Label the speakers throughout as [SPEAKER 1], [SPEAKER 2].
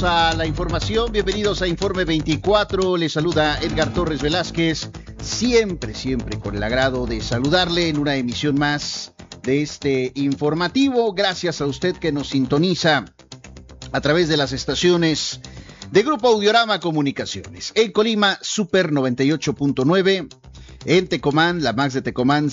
[SPEAKER 1] Vamos a la información. Bienvenidos a Informe 24. Les saluda Edgar Torres Velázquez. Siempre con el agrado de saludarle en una emisión más de este informativo. Gracias a usted que nos sintoniza a través de las estaciones de Grupo Audiorama Comunicaciones. En Colima, Super 98.9. En Tecomán, la Max de Tecomán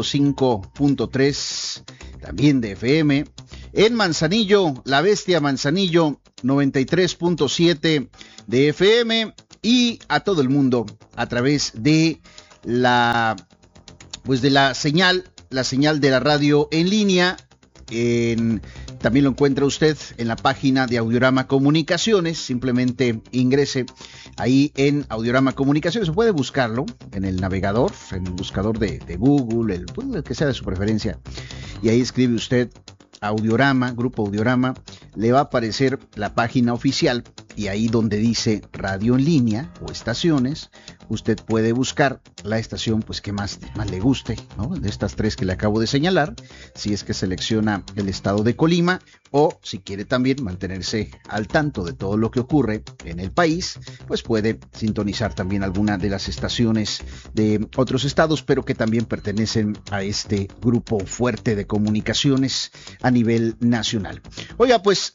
[SPEAKER 1] 105.3. También de FM. En Manzanillo, La Bestia Manzanillo 93.7 de FM, y a todo el mundo a través de la señal de la radio en línea. También lo encuentra usted en la página de Audiorama Comunicaciones. Simplemente ingrese ahí en Audiorama Comunicaciones. Se puede buscarlo en el navegador, en el buscador de Google, el que sea de su preferencia, y ahí escribe usted Audiorama, Grupo Audiorama, le va a aparecer la página oficial, y ahí donde dice radio en línea o estaciones, usted puede buscar la estación pues que más le guste, ¿no? De estas tres que le acabo de señalar, si es que selecciona el estado de Colima, o si quiere también mantenerse al tanto de todo lo que ocurre en el país, pues puede sintonizar también alguna de las estaciones de otros estados, pero que también pertenecen a este grupo fuerte de comunicaciones a nivel nacional. Oiga, pues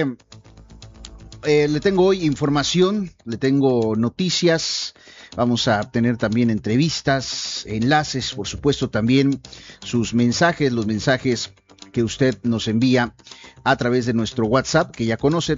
[SPEAKER 1] le tengo hoy información, le tengo noticias. Vamos a tener también entrevistas, enlaces, por supuesto también sus mensajes, los mensajes que usted nos envía a través de nuestro WhatsApp, que ya conoce,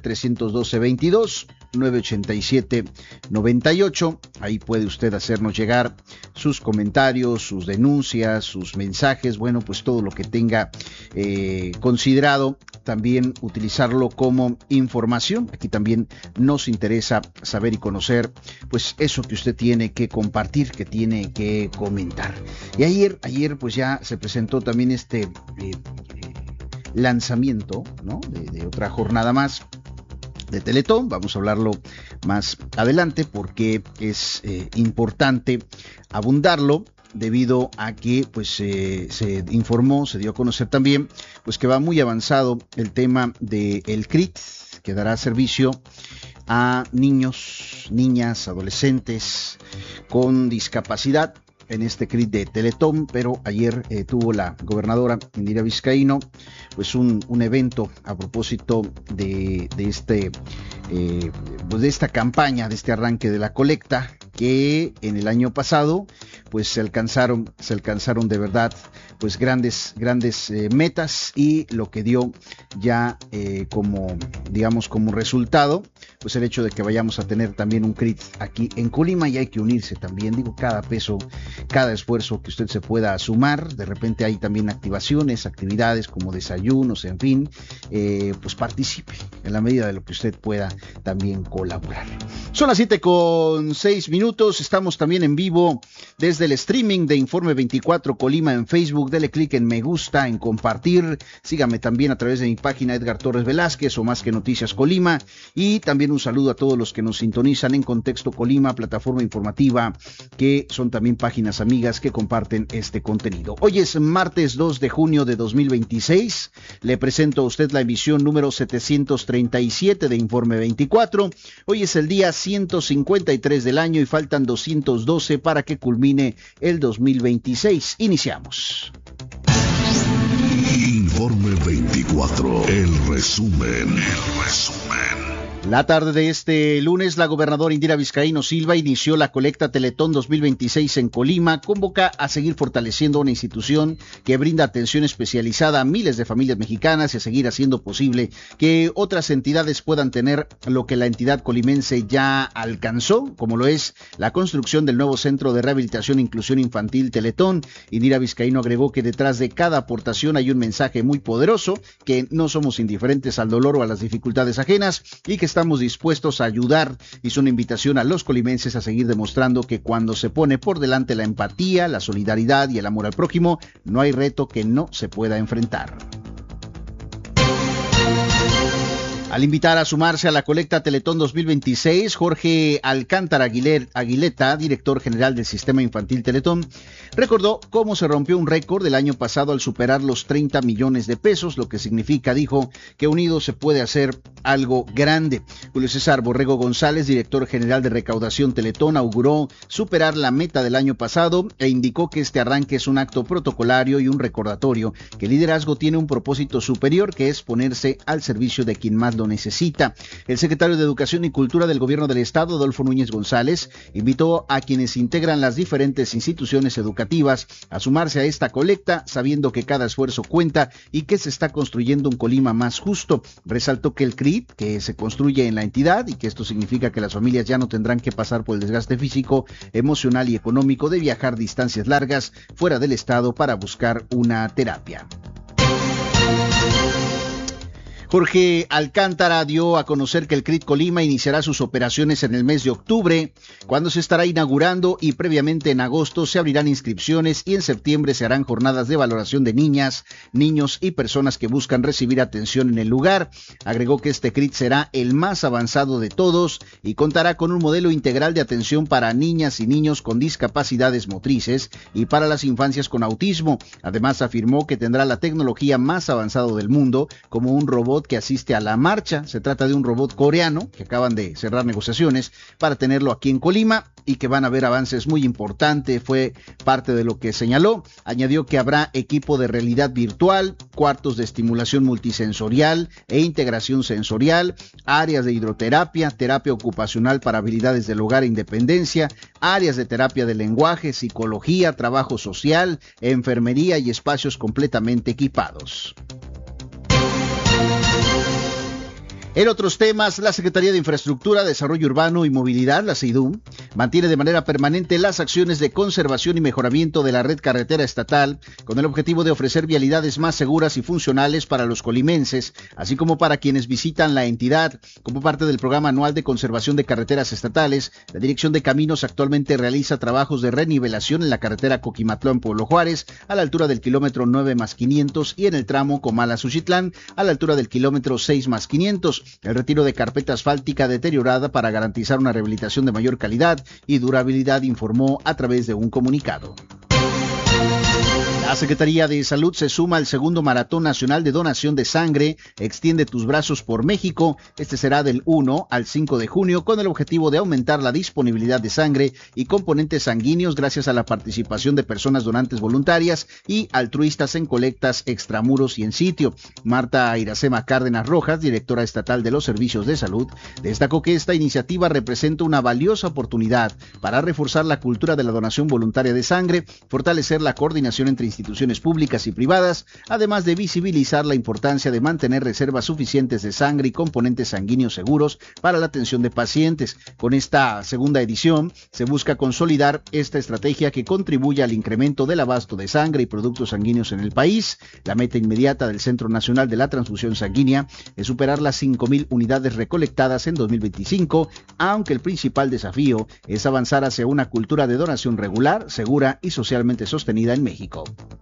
[SPEAKER 1] 312-22-987-98. Ahí puede usted hacernos llegar sus comentarios, sus denuncias, sus mensajes, bueno, pues todo lo que tenga considerado, también utilizarlo como información. Aquí también nos interesa saber y conocer pues eso que usted tiene que compartir, que tiene que comentar. Y ayer pues ya se presentó también este lanzamiento, ¿no? de otra jornada más de Teletón. Vamos a hablarlo más adelante porque es importante abundarlo, debido a que pues se informó, se dio a conocer también pues que va muy avanzado el tema del CRIT, que dará servicio a niños, niñas, adolescentes con discapacidad en este CRIT de Teletón. Pero ayer tuvo la gobernadora Indira Vizcaíno pues un evento a propósito de esta campaña, de este arranque de la colecta, que en el año pasado pues se alcanzaron de verdad pues grandes metas, y lo que dio ya como resultado pues el hecho de que vayamos a tener también un CRIT aquí en Colima. Y hay que unirse también, cada peso, cada esfuerzo que usted se pueda sumar. De repente hay también activaciones, actividades como desayunos, en fin, pues participe en la medida de lo que usted pueda también colaborar. Son las 7:06. Estamos también en vivo desde el streaming de Informe 24 Colima en Facebook. Dele clic en me gusta, en compartir. Sígame también a través de mi página Edgar Torres Velázquez o Más que Noticias Colima. Y también un saludo a todos los que nos sintonizan en Contexto Colima, plataforma informativa, que son también páginas amigas que comparten este contenido. Hoy es martes 2 de junio de 2026. Le presento a usted la emisión número 737 de Informe 24. Hoy es el día 153 del año y faltan 212 para que culmine el 2026. Iniciamos.
[SPEAKER 2] Informe 24, el resumen.
[SPEAKER 1] La tarde de este lunes, la gobernadora Indira Vizcaíno Silva inició la colecta Teletón 2026 en Colima. Convoca a seguir fortaleciendo una institución que brinda atención especializada a miles de familias mexicanas y a seguir haciendo posible que otras entidades puedan tener lo que la entidad colimense ya alcanzó, como lo es la construcción del nuevo Centro de Rehabilitación e Inclusión Infantil Teletón. Indira Vizcaíno agregó que detrás de cada aportación hay un mensaje muy poderoso, que no somos indiferentes al dolor o a las dificultades ajenas y que estamos dispuestos a ayudar. Hizo una invitación a los colimenses a seguir demostrando que cuando se pone por delante la empatía, la solidaridad y el amor al prójimo, no hay reto que no se pueda enfrentar. Al invitar a sumarse a la colecta Teletón 2026, Jorge Alcántara Aguileta, director general del Sistema Infantil Teletón, recordó cómo se rompió un récord del año pasado al superar los 30 millones de pesos, lo que significa, dijo, que unidos se puede hacer algo grande. Julio César Borrego González, director general de Recaudación Teletón, auguró superar la meta del año pasado e indicó que este arranque es un acto protocolario y un recordatorio que el liderazgo tiene un propósito superior, que es ponerse al servicio de quien más lo necesita. El secretario de Educación y Cultura del Gobierno del Estado, Adolfo Núñez González, invitó a quienes integran las diferentes instituciones educativas a sumarse a esta colecta, sabiendo que cada esfuerzo cuenta y que se está construyendo un Colima más justo. Resaltó que el CRIT, que se construye en la entidad, y que esto significa que las familias ya no tendrán que pasar por el desgaste físico, emocional y económico de viajar distancias largas fuera del estado para buscar una terapia. Jorge Alcántara dio a conocer que el CRIT Colima iniciará sus operaciones en el mes de octubre, cuando se estará inaugurando, y previamente en agosto se abrirán inscripciones y en septiembre se harán jornadas de valoración de niñas, niños y personas que buscan recibir atención en el lugar. Agregó que este CRIT será el más avanzado de todos y contará con un modelo integral de atención para niñas y niños con discapacidades motrices y para las infancias con autismo. Además, afirmó que tendrá la tecnología más avanzada del mundo, como un robot que asiste a la marcha. Se trata de un robot coreano que acaban de cerrar negociaciones para tenerlo aquí en Colima y que van a haber avances muy importantes, fue parte de lo que señaló. Añadió que habrá equipo de realidad virtual, cuartos de estimulación multisensorial e integración sensorial, áreas de hidroterapia, terapia ocupacional para habilidades del hogar e independencia, áreas de terapia de lenguaje, psicología, trabajo social, enfermería y espacios completamente equipados. En otros temas, la Secretaría de Infraestructura, Desarrollo Urbano y Movilidad, la SEIDUM, mantiene de manera permanente las acciones de conservación y mejoramiento de la red carretera estatal, con el objetivo de ofrecer vialidades más seguras y funcionales para los colimenses, así como para quienes visitan la entidad. Como parte del programa anual de conservación de carreteras estatales, la Dirección de Caminos actualmente realiza trabajos de renivelación en la carretera Coquimatlán-Pueblo Juárez, a la altura del kilómetro 9+500, y en el tramo Comala-Suchitlán, a la altura del kilómetro 6+500. El retiro de carpeta asfáltica deteriorada para garantizar una rehabilitación de mayor calidad y durabilidad, informó a través de un comunicado. La Secretaría de Salud se suma al segundo Maratón Nacional de Donación de Sangre, Extiende tus brazos por México. Este será del 1 al 5 de junio con el objetivo de aumentar la disponibilidad de sangre y componentes sanguíneos gracias a la participación de personas donantes voluntarias y altruistas en colectas extramuros y en sitio. Marta Iracema Cárdenas Rojas, directora estatal de los Servicios de Salud, destacó que esta iniciativa representa una valiosa oportunidad para reforzar la cultura de la donación voluntaria de sangre, fortalecer la coordinación entre instituciones públicas y privadas, además de visibilizar la importancia de mantener reservas suficientes de sangre y componentes sanguíneos seguros para la atención de pacientes. Con esta segunda edición se busca consolidar esta estrategia que contribuye al incremento del abasto de sangre y productos sanguíneos en el país. La meta inmediata del Centro Nacional de la Transfusión Sanguínea es superar las 5,000 unidades recolectadas en 2025, aunque el principal desafío es avanzar hacia una cultura de donación regular, segura y socialmente sostenida en México.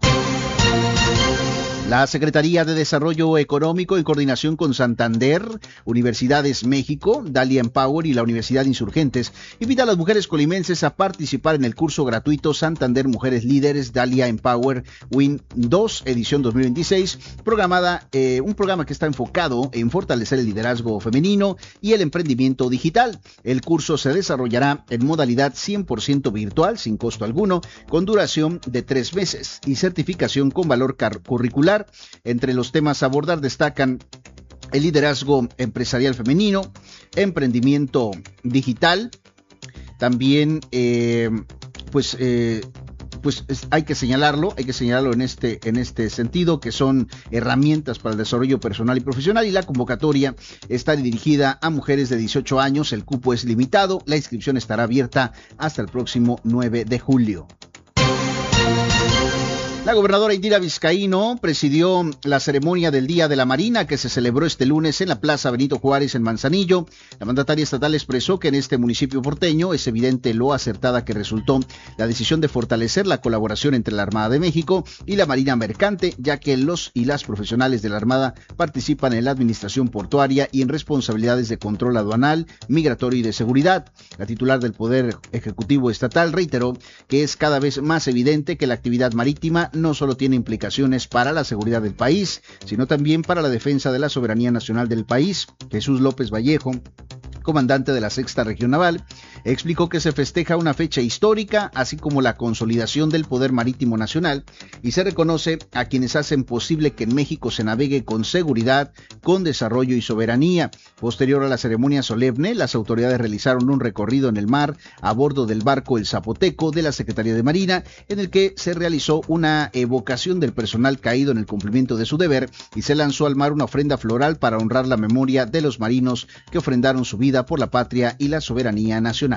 [SPEAKER 1] La Secretaría de Desarrollo Económico, en coordinación con Santander, Universidades México, Dalia Empower y la Universidad Insurgentes, invita a las mujeres colimenses a participar en el curso gratuito Santander Mujeres Líderes Dalia Empower Win 2, edición 2026, un programa que está enfocado en fortalecer el liderazgo femenino y el emprendimiento digital. El curso se desarrollará en modalidad 100% virtual, sin costo alguno, con duración de 3 meses y certificación con valor curricular. Entre los temas a abordar destacan el liderazgo empresarial femenino, emprendimiento digital, también hay que señalarlo en este sentido, que son herramientas para el desarrollo personal y profesional, y la convocatoria está dirigida a mujeres de 18 años, el cupo es limitado, la inscripción estará abierta hasta el próximo 9 de julio. La gobernadora Indira Vizcaíno presidió la ceremonia del Día de la Marina que se celebró este lunes en la Plaza Benito Juárez en Manzanillo. La mandataria estatal expresó que en este municipio porteño es evidente lo acertada que resultó la decisión de fortalecer la colaboración entre la Armada de México y la Marina Mercante, ya que los y las profesionales de la Armada participan en la administración portuaria y en responsabilidades de control aduanal, migratorio y de seguridad. La titular del Poder Ejecutivo Estatal reiteró que es cada vez más evidente que la actividad marítima no solo tiene implicaciones para la seguridad del país, sino también para la defensa de la soberanía nacional del país. Jesús López Vallejo, comandante de la Sexta Región Naval, explicó que se festeja una fecha histórica, así como la consolidación del poder marítimo nacional, y se reconoce a quienes hacen posible que en México se navegue con seguridad, con desarrollo y soberanía. Posterior a la ceremonia solemne, las autoridades realizaron un recorrido en el mar a bordo del barco El Zapoteco de la Secretaría de Marina, en el que se realizó una evocación del personal caído en el cumplimiento de su deber y se lanzó al mar una ofrenda floral para honrar la memoria de los marinos que ofrendaron su vida por la patria y la soberanía nacional.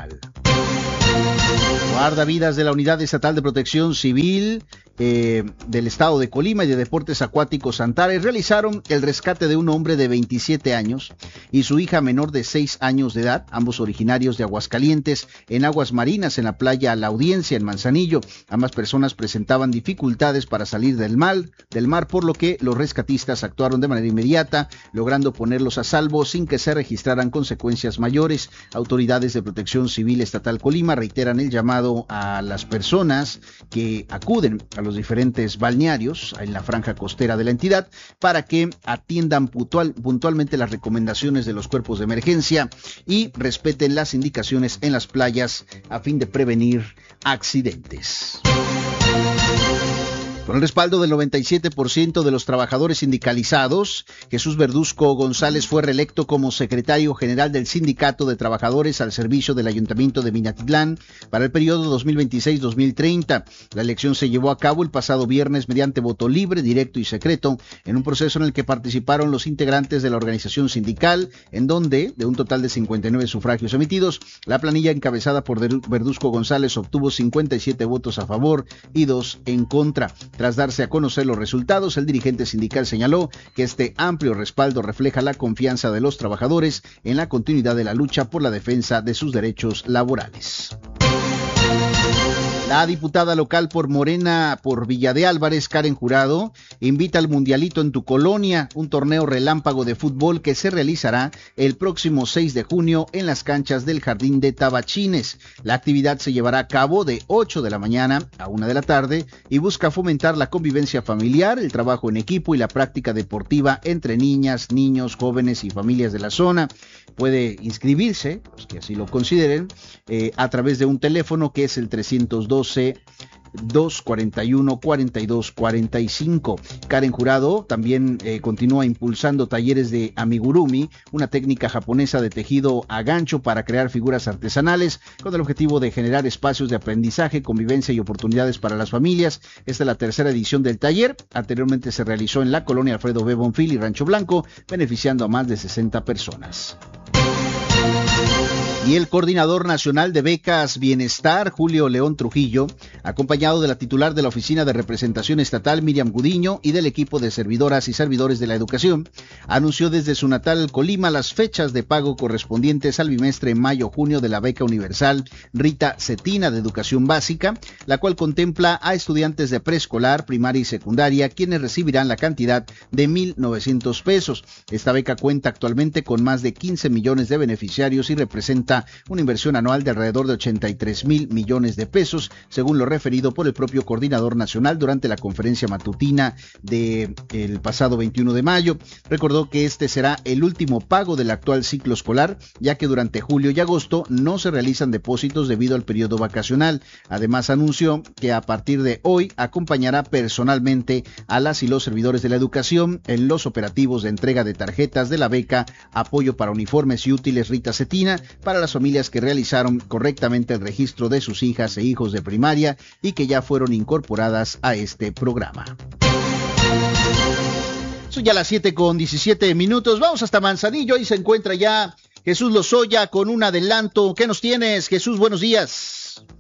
[SPEAKER 1] Guardavidas de la Unidad Estatal de Protección Civil del Estado de Colima y de Deportes Acuáticos Antares realizaron el rescate de un hombre de 27 años y su hija menor de 6 años de edad, ambos originarios de Aguascalientes, en aguas marinas en la playa La Audiencia en Manzanillo. Ambas personas presentaban dificultades para salir del mar, por lo que los rescatistas actuaron de manera inmediata, logrando ponerlos a salvo sin que se registraran consecuencias mayores. Autoridades de Protección Civil Estatal Colima reiteran el llamado a las personas que acuden a los diferentes balnearios en la franja costera de la entidad para que atiendan puntualmente las recomendaciones de los cuerpos de emergencia y respeten las indicaciones en las playas a fin de prevenir accidentes. Con el respaldo del 97% de los trabajadores sindicalizados, Jesús Verduzco González fue reelecto como secretario general del Sindicato de Trabajadores al servicio del Ayuntamiento de Minatitlán para el periodo 2026-2030. La elección se llevó a cabo el pasado viernes mediante voto libre, directo y secreto, en un proceso en el que participaron los integrantes de la organización sindical, en donde, de un total de 59 sufragios emitidos, la planilla encabezada por Verduzco González obtuvo 57 votos a favor y 2 en contra. Tras darse a conocer los resultados, el dirigente sindical señaló que este amplio respaldo refleja la confianza de los trabajadores en la continuidad de la lucha por la defensa de sus derechos laborales. La diputada local por Morena por Villa de Álvarez, Karen Jurado, invita al Mundialito en tu Colonia, un torneo relámpago de fútbol que se realizará el próximo 6 de junio en las canchas del Jardín de Tabachines. La actividad se llevará a cabo de 8 de la mañana a 1 de la tarde y busca fomentar la convivencia familiar, el trabajo en equipo y la práctica deportiva entre niñas, niños, jóvenes y familias de la zona. Puede inscribirse, los que así lo consideren, a través de un teléfono que es el 312-241-4245. Karen Jurado también continúa impulsando talleres de amigurumi, una técnica japonesa de tejido a gancho para crear figuras artesanales, con el objetivo de generar espacios de aprendizaje, convivencia y oportunidades para las familias. Esta es la tercera edición del taller. Anteriormente se realizó en la colonia Alfredo B. Bonfil y Rancho Blanco, beneficiando a más de 60 personas. Y el coordinador nacional de becas Bienestar, Julio León Trujillo, acompañado de la titular de la Oficina de Representación Estatal, Miriam Gudiño, y del equipo de servidoras y servidores de la educación, anunció desde su natal Colima las fechas de pago correspondientes al bimestre mayo-junio de la beca universal Rita Cetina de Educación Básica, la cual contempla a estudiantes de preescolar, primaria y secundaria, quienes recibirán la cantidad de 1,900 pesos. Esta beca cuenta actualmente con más de 15 millones de beneficiarios y representa una inversión anual de alrededor de 83,000 millones de pesos, según lo referido por el propio coordinador nacional durante la conferencia matutina del pasado 21 de mayo. Recordó que este será el último pago del actual ciclo escolar, ya que durante julio y agosto no se realizan depósitos debido al periodo vacacional. Además, anunció que a partir de hoy acompañará personalmente a las y los servidores de la educación en los operativos de entrega de tarjetas de la beca Apoyo para Uniformes y Útiles Rita Cetina para las familias que realizaron correctamente el registro de sus hijas e hijos de primaria y que ya fueron incorporadas a este programa. Son ya las 7:17. Vamos hasta Manzanillo. Ahí se encuentra ya Jesús Lozoya con un adelanto. ¿Qué nos tienes, Jesús? Buenos días.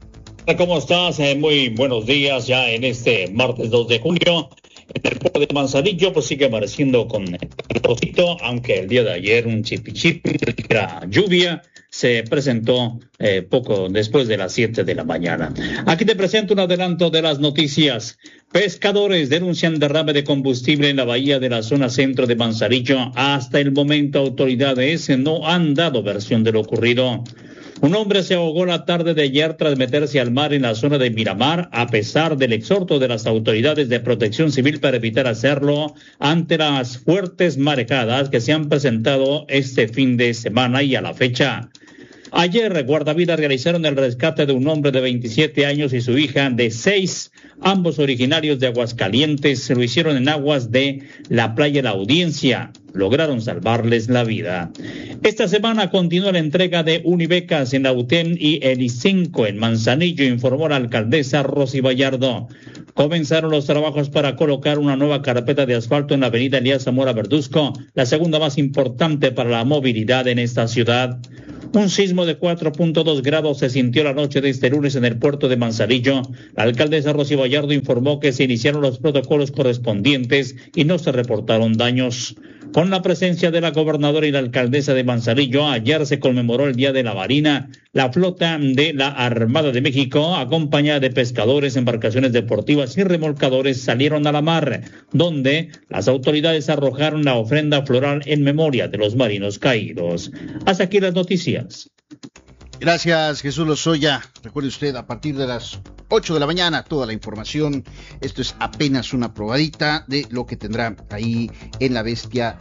[SPEAKER 3] ¿Cómo estás? Muy buenos días ya en este martes 2 de junio. En el pueblo de Manzanillo pues sigue amaneciendo con calorcito, aunque el día de ayer un chipichipi, la lluvia se presentó poco después de las 7 de la mañana. Aquí te presento un adelanto de las noticias. Pescadores denuncian derrame de combustible en la bahía de la zona centro de Manzanillo. Hasta el momento autoridades no han dado versión de lo ocurrido. Un hombre se ahogó la tarde de ayer tras meterse al mar en la zona de Miramar, a pesar del exhorto de las autoridades de protección civil para evitar hacerlo ante las fuertes marejadas que se han presentado este fin de semana y a la fecha. Ayer, guardavidas realizaron el rescate de un hombre de 27 años y su hija de 6, ambos originarios de Aguascalientes. Lo hicieron en aguas de la playa La Audiencia. Lograron salvarles la vida. Esta semana continúa la entrega de unibecas en la UTEM y el I5 en Manzanillo, informó la alcaldesa Rosy Vallardo. Comenzaron los trabajos para colocar una nueva carpeta de asfalto en la avenida Elías Zamora Verduzco, la segunda más importante para la movilidad en esta ciudad. Un sismo de 4.2 grados se sintió la noche de este lunes en el puerto de Manzanillo. La alcaldesa Rosy Vallardo informó que se iniciaron los protocolos correspondientes y no se reportaron daños. Con la presencia de la gobernadora y la alcaldesa de Manzanillo, ayer se conmemoró el Día de la Marina. La flota de la Armada de México, acompañada de pescadores, embarcaciones deportivas y remolcadores, salieron a la mar, donde las autoridades arrojaron la ofrenda floral en memoria de los marinos caídos. Hasta aquí las noticias.
[SPEAKER 1] Gracias, Jesús Lozoya. Recuerde usted, a partir de las 8 de la mañana, toda la información. Esto es apenas una probadita de lo que tendrá ahí en La Bestia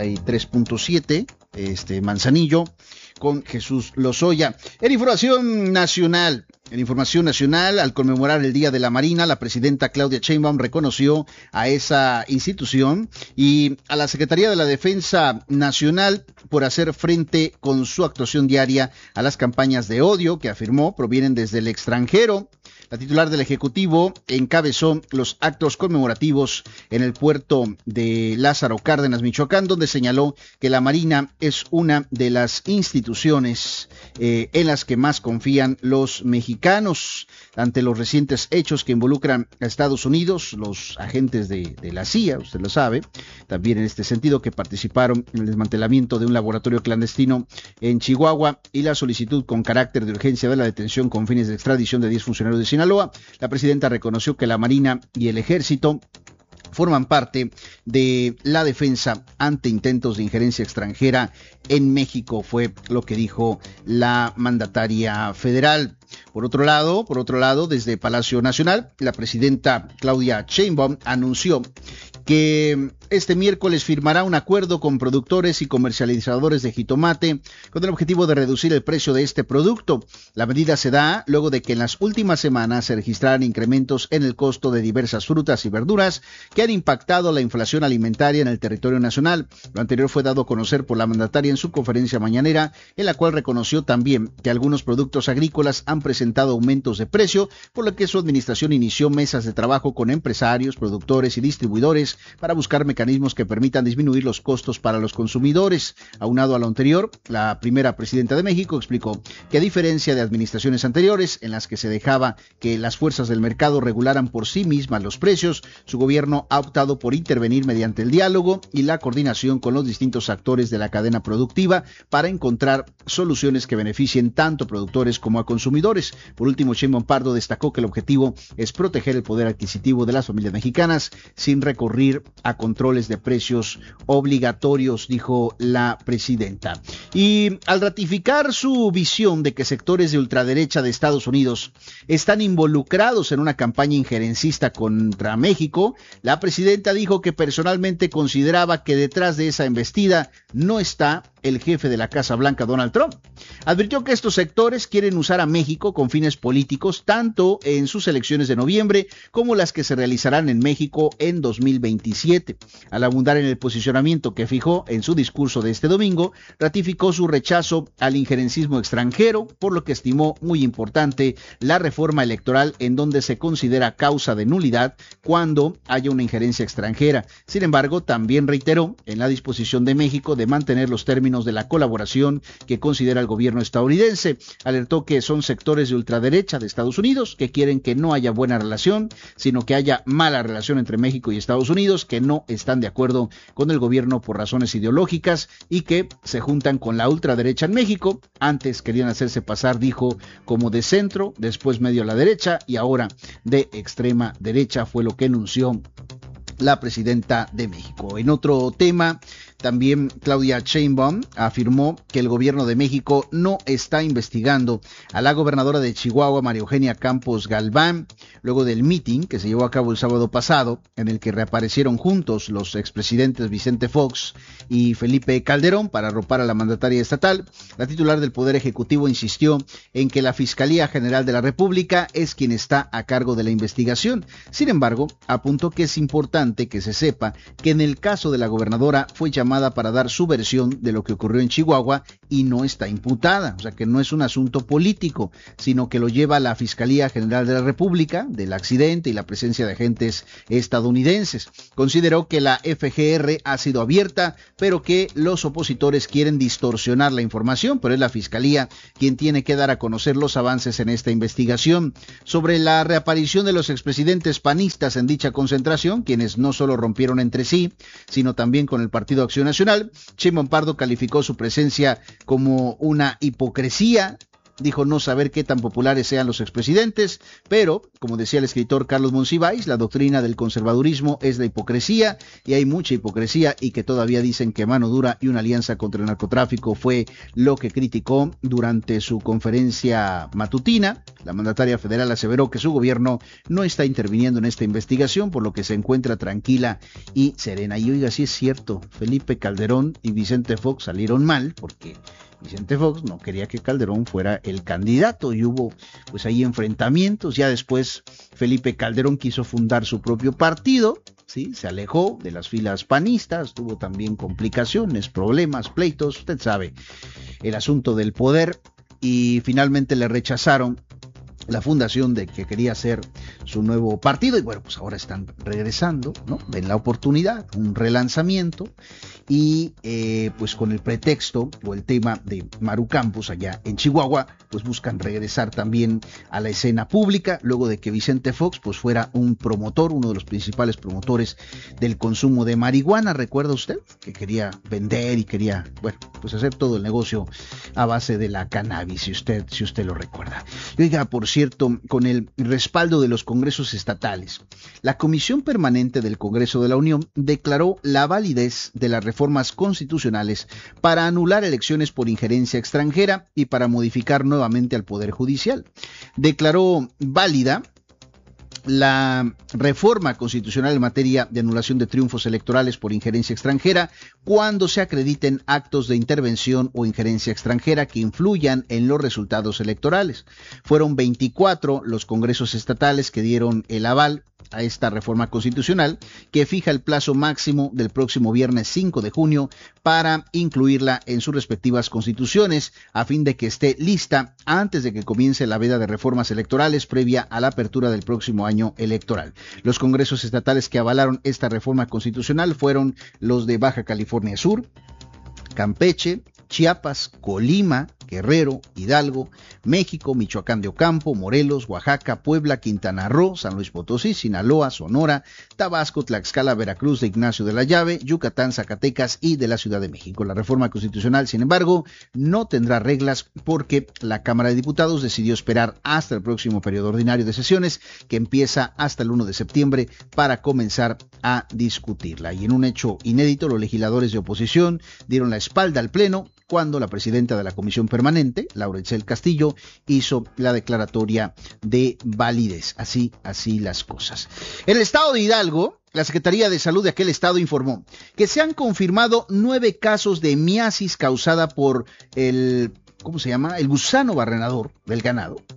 [SPEAKER 1] 93.7, Manzanillo, con Jesús Lozoya. En información nacional, al conmemorar el Día de la Marina, la presidenta Claudia Sheinbaum reconoció a esa institución y a la Secretaría de la Defensa Nacional por hacer frente con su actuación diaria a las campañas de odio que afirmó provienen desde el extranjero. La titular del Ejecutivo encabezó los actos conmemorativos en el puerto de Lázaro Cárdenas, Michoacán, donde señaló que la Marina es una de las instituciones en las que más confían los mexicanos. Ante los recientes hechos que involucran a Estados Unidos, los agentes de la CIA, usted lo sabe, también en este sentido, que participaron en el desmantelamiento de un laboratorio clandestino en Chihuahua y la solicitud con carácter de urgencia de la detención con fines de extradición de 10 funcionarios de Sinaloa, la presidenta reconoció que la Marina y el Ejército forman parte de la defensa ante intentos de injerencia extranjera en México, fue lo que dijo la mandataria federal. Por otro lado, desde Palacio Nacional, la presidenta Claudia Sheinbaum anunció que este miércoles firmará un acuerdo con productores y comercializadores de jitomate con el objetivo de reducir el precio de este producto. La medida se da luego de que en las últimas semanas se registraran incrementos en el costo de diversas frutas y verduras que han impactado la inflación alimentaria en el territorio nacional. Lo anterior fue dado a conocer por la mandataria en su conferencia mañanera, en la cual reconoció también que algunos productos agrícolas han presentado aumentos de precio, por lo que su administración inició mesas de trabajo con empresarios, productores y distribuidores para buscar mecanismos que permitan disminuir los costos para los consumidores. Aunado a lo anterior, la primera presidenta de México explicó que a diferencia de administraciones anteriores en las que se dejaba que las fuerzas del mercado regularan por sí mismas los precios, su gobierno ha optado por intervenir mediante el diálogo y la coordinación con los distintos actores de la cadena productiva para encontrar soluciones que beneficien tanto a productores como a consumidores. Por último, Sheinbaum Pardo destacó que el objetivo es proteger el poder adquisitivo de las familias mexicanas sin recurrir a controles de precios obligatorios, dijo la presidenta. Y al ratificar su visión de que sectores de ultraderecha de Estados Unidos están involucrados en una campaña injerencista contra México, la presidenta dijo que personalmente consideraba que detrás de esa embestida no está el jefe de la Casa Blanca, Donald Trump. Advirtió que estos sectores quieren usar a México con fines políticos, tanto en sus elecciones de noviembre como las que se realizarán en México en 2027. Al abundar en el posicionamiento que fijó en su discurso de este domingo, ratificó su rechazo al injerencismo extranjero, por lo que estimó muy importante la reforma electoral en donde se considera causa de nulidad cuando haya una injerencia extranjera. Sin embargo, también reiteró en la disposición de México de mantener los términos términos de la colaboración que considera el gobierno estadounidense. Alertó que son sectores de ultraderecha de Estados Unidos que quieren que no haya buena relación, sino que haya mala relación entre México y Estados Unidos, que no están de acuerdo con el gobierno por razones ideológicas y que se juntan con la ultraderecha en México. Antes querían hacerse pasar, dijo, como de centro, después medio a la derecha y ahora de extrema derecha, fue lo que anunció la presidenta de México. En otro tema, también Claudia Sheinbaum afirmó que el gobierno de México no está investigando a la gobernadora de Chihuahua, María Eugenia Campos Galván, luego del meeting que se llevó a cabo el sábado pasado, en el que reaparecieron juntos los expresidentes Vicente Fox y Felipe Calderón para arropar a la mandataria estatal. La titular del Poder Ejecutivo insistió en que la Fiscalía General de la República es quien está a cargo de la investigación. Sin embargo, apuntó que es importante que se sepa que en el caso de la gobernadora fue llamada para dar su versión de lo que ocurrió en Chihuahua y no está imputada, o sea que no es un asunto político, sino que lo lleva la Fiscalía General de la República del accidente y la presencia de agentes estadounidenses. Consideró que la FGR ha sido abierta, pero que los opositores quieren distorsionar la información, pero es la Fiscalía quien tiene que dar a conocer los avances en esta investigación. Sobre la reaparición de los expresidentes panistas en dicha concentración, quienes no solo rompieron entre sí, sino también con el Partido Acción Nacional, Sheinbaum Pardo calificó su presencia como una hipocresía. Dijo no saber qué tan populares sean los expresidentes, pero, como decía el escritor Carlos Monsiváis, la doctrina del conservadurismo es la hipocresía, y hay mucha hipocresía, y que todavía dicen que mano dura y una alianza contra el narcotráfico fue lo que criticó durante su conferencia matutina. La mandataria federal aseveró que su gobierno no está interviniendo en esta investigación, por lo que se encuentra tranquila y serena. Y oiga, sí es cierto, Felipe Calderón y Vicente Fox salieron mal, porque Vicente Fox no quería que Calderón fuera el candidato y hubo pues ahí enfrentamientos. Ya después Felipe Calderón quiso fundar su propio partido, ¿sí? Se alejó de las filas panistas, tuvo también complicaciones, problemas, pleitos, usted sabe, el asunto del poder, y finalmente le rechazaron la fundación de que quería hacer su nuevo partido, y bueno, pues ahora están regresando, ¿no? Ven la oportunidad, un relanzamiento, y pues con el pretexto o el tema de Maru Campos allá en Chihuahua, pues buscan regresar también a la escena pública, luego de que Vicente Fox pues fuera un promotor, uno de los principales promotores del consumo de marihuana. ¿Recuerda usted? Que quería vender y quería, bueno, pues hacer todo el negocio a base de la cannabis, si usted lo recuerda. Y oiga, por cierto, con el respaldo de los congresos estatales, la Comisión Permanente del Congreso de la Unión declaró la validez de las reformas constitucionales para anular elecciones por injerencia extranjera y para modificar nuevamente al Poder Judicial. Declaró válida la reforma constitucional en materia de anulación de triunfos electorales por injerencia extranjera cuando se acrediten actos de intervención o injerencia extranjera que influyan en los resultados electorales. Fueron 24 los congresos estatales que dieron el aval a esta reforma constitucional, que fija el plazo máximo del próximo viernes 5 de junio para incluirla en sus respectivas constituciones, a fin de que esté lista antes de que comience la veda de reformas electorales previa a la apertura del próximo año electoral. Los congresos estatales que avalaron esta reforma constitucional fueron los de Baja California Sur, Campeche, Chiapas, Colima, Guerrero, Hidalgo, México, Michoacán de Ocampo, Morelos, Oaxaca, Puebla, Quintana Roo, San Luis Potosí, Sinaloa, Sonora, Tabasco, Tlaxcala, Veracruz de Ignacio de la Llave, Yucatán, Zacatecas y de la Ciudad de México. La reforma constitucional, sin embargo, no tendrá reglas porque la Cámara de Diputados decidió esperar hasta el próximo periodo ordinario de sesiones, que empieza hasta el 1 de septiembre, para comenzar a discutirla. Y en un hecho inédito, los legisladores de oposición dieron la espalda al Pleno cuando la presidenta de la Comisión Permanente, Laura Itzel Castillo, hizo la declaratoria de validez. Así las cosas. En el estado de Hidalgo, la Secretaría de Salud de aquel estado informó que se han confirmado 9 casos de miasis causada por el gusano barrenador del ganado,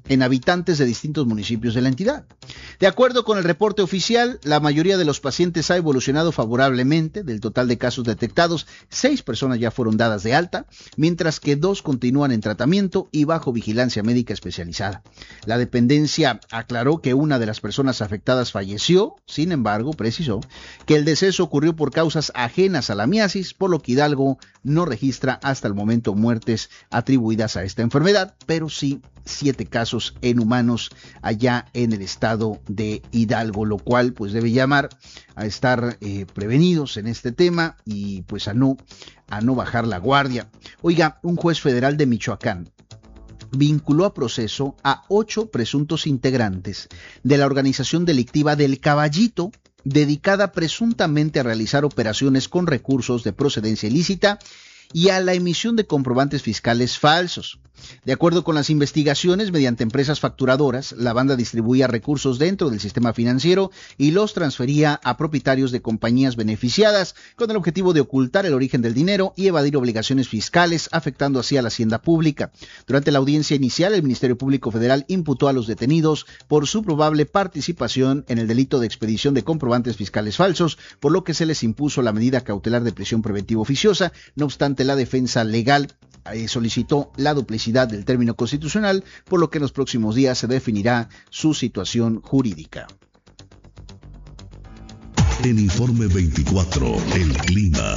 [SPEAKER 1] en habitantes de distintos municipios de la entidad. De acuerdo con el reporte oficial, la mayoría de los pacientes ha evolucionado favorablemente. Del total de casos detectados, 6 personas ya fueron dadas de alta, mientras que 2 continúan en tratamiento y bajo vigilancia médica especializada. La dependencia aclaró que una de las personas afectadas falleció. Sin embargo, precisó que el deceso ocurrió por causas ajenas a la miasis, por lo que Hidalgo no registra hasta el momento muertes atribuidas a esta enfermedad, pero sí 7 casos en humanos allá en el estado de Hidalgo, lo cual pues debe llamar a estar prevenidos en este tema y pues a no bajar la guardia. Oiga, un juez federal de Michoacán vinculó a proceso a 8 presuntos integrantes de la organización delictiva del Caballito, dedicada presuntamente a realizar operaciones con recursos de procedencia ilícita y a la emisión de comprobantes fiscales falsos. De acuerdo con las investigaciones, mediante empresas facturadoras, la banda distribuía recursos dentro del sistema financiero y los transfería a propietarios de compañías beneficiadas con el objetivo de ocultar el origen del dinero y evadir obligaciones fiscales, afectando así a la hacienda pública. Durante la audiencia inicial, el Ministerio Público Federal imputó a los detenidos por su probable participación en el delito de expedición de comprobantes fiscales falsos, por lo que se les impuso la medida cautelar de prisión preventiva oficiosa. No obstante, la defensa legal solicitó la duplicidad del término constitucional, por lo que en los próximos días se definirá su situación jurídica.
[SPEAKER 2] En Informe 24, el clima.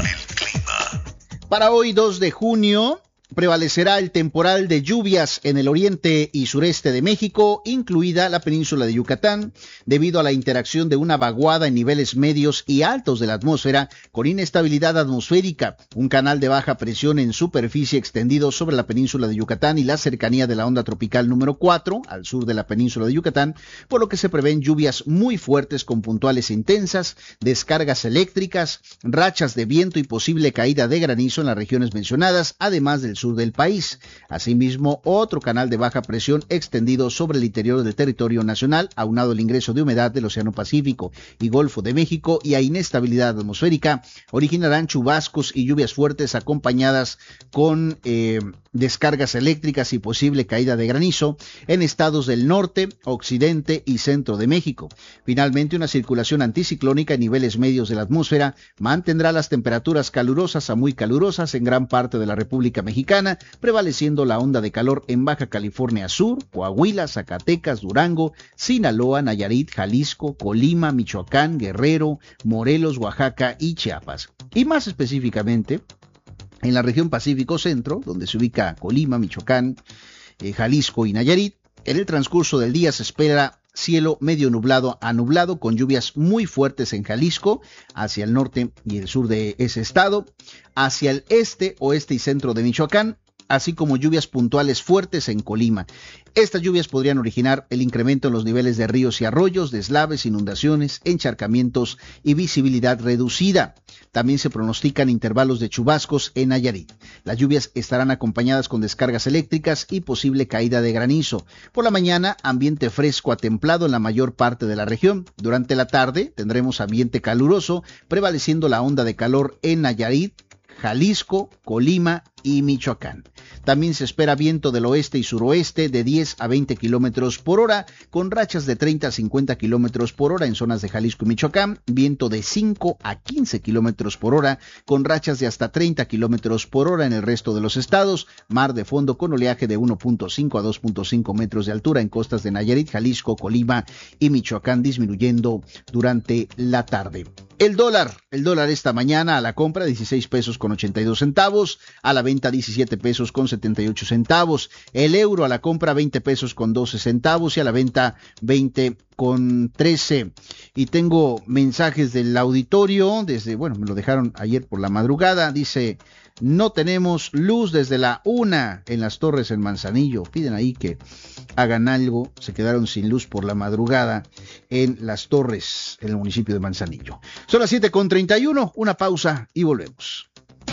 [SPEAKER 1] Para hoy, 2 de junio, prevalecerá el temporal de lluvias en el oriente y sureste de México, incluida la península de Yucatán, debido a la interacción de una vaguada en niveles medios y altos de la atmósfera con inestabilidad atmosférica, un canal de baja presión en superficie extendido sobre la península de Yucatán y la cercanía de la onda tropical número 4 al sur de la península de Yucatán, por lo que se prevén lluvias muy fuertes con puntuales intensas, descargas eléctricas, rachas de viento y posible caída de granizo en las regiones mencionadas, además del sur del país. Asimismo, otro canal de baja presión extendido sobre el interior del territorio nacional, aunado al ingreso de humedad del Océano Pacífico y Golfo de México y a inestabilidad atmosférica, originarán chubascos y lluvias fuertes acompañadas con descargas eléctricas y posible caída de granizo en estados del norte, occidente y centro de México. Finalmente, una circulación anticiclónica en niveles medios de la atmósfera mantendrá las temperaturas calurosas a muy calurosas en gran parte de la República Mexicana, prevaleciendo la onda de calor en Baja California Sur, Coahuila, Zacatecas, Durango, Sinaloa, Nayarit, Jalisco, Colima, Michoacán, Guerrero, Morelos, Oaxaca y Chiapas. Y más específicamente, en la región Pacífico Centro, donde se ubica Colima, Michoacán, Jalisco y Nayarit, en el transcurso del día se espera cielo medio nublado a nublado, con lluvias muy fuertes en Jalisco, hacia el norte y el sur de ese estado, hacia el este, oeste y centro de Michoacán, así como lluvias puntuales fuertes en Colima. Estas lluvias podrían originar el incremento en los niveles de ríos y arroyos, deslaves, inundaciones, encharcamientos y visibilidad reducida. También se pronostican intervalos de chubascos en Nayarit. Las lluvias estarán acompañadas con descargas eléctricas y posible caída de granizo. Por la mañana, ambiente fresco a templado en la mayor parte de la región. Durante la tarde, tendremos ambiente caluroso, prevaleciendo la onda de calor en Nayarit, Jalisco, Colima y Michoacán. También se espera viento del oeste y suroeste de 10 a 20 kilómetros por hora, con rachas de 30 a 50 kilómetros por hora en zonas de Jalisco y Michoacán, viento de 5 a 15 kilómetros por hora, con rachas de hasta 30 kilómetros por hora en el resto de los estados, mar de fondo con oleaje de 1.5 a 2.5 metros de altura en costas de Nayarit, Jalisco, Colima y Michoacán, disminuyendo durante la tarde. El dólar esta mañana a la compra 16 pesos con 82 centavos, a la venta 17 pesos con 78 centavos, el euro a la compra 20 pesos con 12 centavos y a la venta 20 con 13. Y tengo mensajes del auditorio me lo dejaron ayer por la madrugada. Dice: no tenemos luz desde la 1 en las Torres en Manzanillo. Piden ahí que hagan algo. Se quedaron sin luz por la madrugada en las Torres, en el municipio de Manzanillo. Son las 7:31, una pausa y volvemos.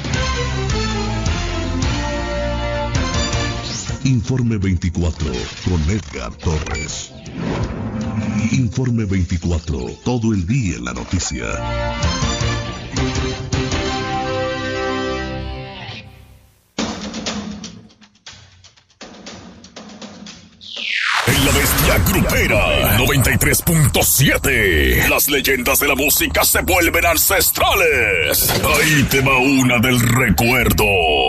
[SPEAKER 2] Informe 24 con Edgar Torres. Informe 24, todo el día en la noticia.
[SPEAKER 4] La Grupera 93.7. Las leyendas de la música se vuelven ancestrales. Ahí te va una del recuerdo.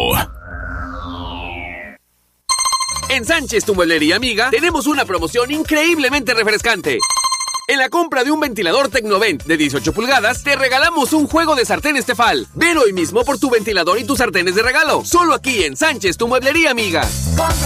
[SPEAKER 5] En Sánchez, tu mueblería amiga, tenemos una promoción increíblemente refrescante. En la compra de un ventilador Tecnovent de 18 pulgadas, te regalamos un juego de sartenes Tefal. Ven hoy mismo por tu ventilador y tus sartenes de regalo. Solo aquí en Sánchez, tu mueblería amiga.